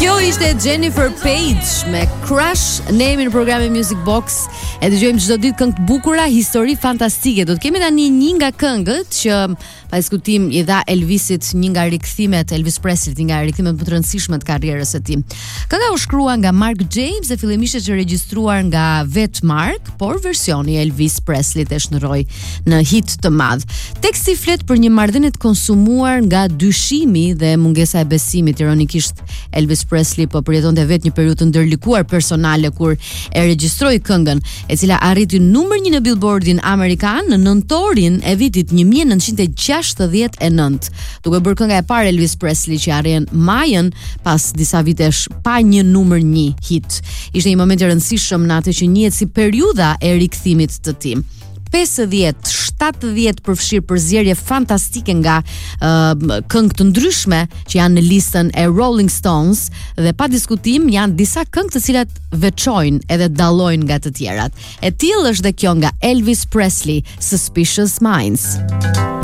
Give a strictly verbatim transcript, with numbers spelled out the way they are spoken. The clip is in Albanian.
Kjo ishte Jennifer Page me Crush, ne jemi në programin Music Box e dëgjojmë çdo ditë këngë të bukura, histori fantastike. Do të kemi tani një nga këngët që pa diskutim i dha Elvisit një nga rikthimet, Elvis Presley, një nga rikthimet më të rëndësishme të karrierës së tij. Kënga u shkrua nga Mark James dhe fillimisht është regjistruar nga vet Mark, por versioni Elvis Presley të shndroi në hit të madh. Teksti flet për një marrëdhënie të konsumuar nga dyshimi dhe mungesa e besimit. Ironikisht, Elvis Presley po përjetonte vetë një periudhë të ndërlikuar personale kur e regjistroi këngën, e cila arriti numër një në Billboardin amerikan në nëntorin e vitit një mijë e nëntëqind e gjashtëdhjetë e nëntë, duke bërë kënga e parë Elvis Presley që arrin majën pas disa vitesh pa një numër një hit. Ishte një moment i rëndësishëm në atë që njihet si periudha e rikthimit të tij. pesëdhjetë shtatëdhjetë përfshirë përzierje fantastike nga uh, këngë të ndryshme që janë në listën e Rolling Stones dhe pa diskutim janë disa këngë të cilat veçojnë edhe dallojnë nga të tjerat. E tillë është dhe kjo nga Elvis Presley, Suspicious Minds.